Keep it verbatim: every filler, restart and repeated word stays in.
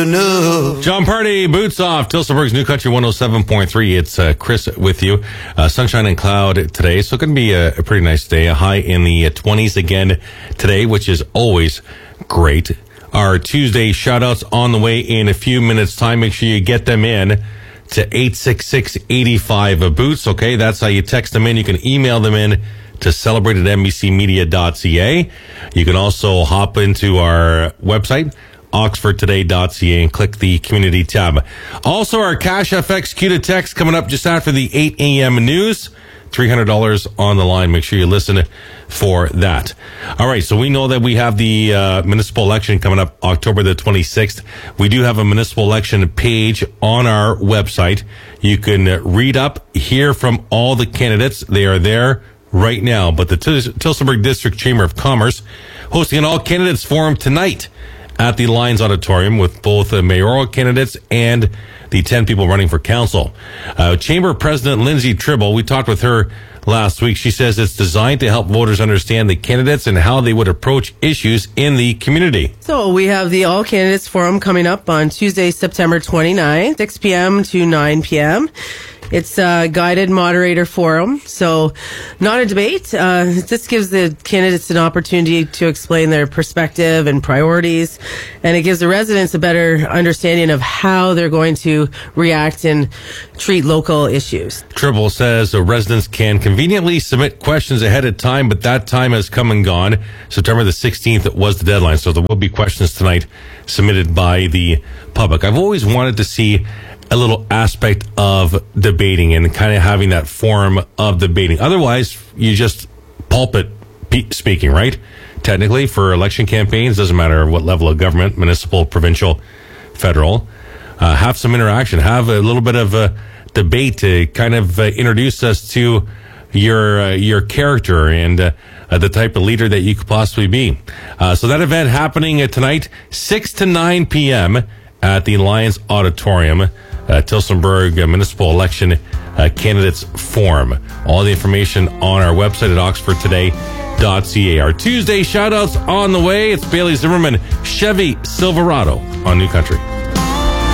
No. John Party, Boots Off, Tilsonburg's New Country one oh seven point three. It's uh, Chris with you. Uh, sunshine and cloud today, so it's going to be a, a pretty nice day. A high in the twenties again today, which is always great. Our Tuesday shout-outs on the way in a few minutes' time. Make sure you get them in to eight six six, eight five, boots. Okay, that's how you text them in. You can email them in to celebrate at n b c media dot c a. You can also hop into our website, oxford today dot c a, and click the community tab. Also, our Cash F X Q to text coming up just after the eight a.m. news. three hundred dollars on the line. Make sure you listen for that. All right, so we know that we have the uh, municipal election coming up October the twenty-sixth. We do have a municipal election page on our website. You can read up, hear from all the candidates. They are there right now. But the T- Tilsonburg District Chamber of Commerce hosting an all-candidates forum tonight at the Lions Auditorium with both the mayoral candidates and the ten people running for council. Uh, Chamber President Lindsay Tribble, we talked with her last week. She says it's designed to help voters understand the candidates and how they would approach issues in the community. So we have the All Candidates Forum coming up on Tuesday, September twenty-ninth, six p.m. to nine p.m. It's a guided moderator forum, so not a debate. Uh, this gives the candidates an opportunity to explain their perspective and priorities, and it gives the residents a better understanding of how they're going to react and treat local issues. Tribble says the residents can conveniently submit questions ahead of time, but that time has come and gone. September the sixteenth was the deadline, so there will be questions tonight submitted by the public. I've always wanted to see a little aspect of debating and kind of having that form of debating. Otherwise, you just pulpit speaking, right? Technically, for election campaigns, doesn't matter what level of government, municipal, provincial, federal, uh, have some interaction, have a little bit of a debate to kind of uh, introduce us to your uh, your character and uh, uh, the type of leader that you could possibly be. Uh, so that event happening uh, tonight, six to nine p.m. at the Lions Auditorium. Uh, Tilsonburg uh, Municipal Election uh, Candidates Forum. All the information on our website at oxford today dot c a. Our Tuesday shout-outs on the way. It's Bailey Zimmerman, Chevy Silverado on New Country.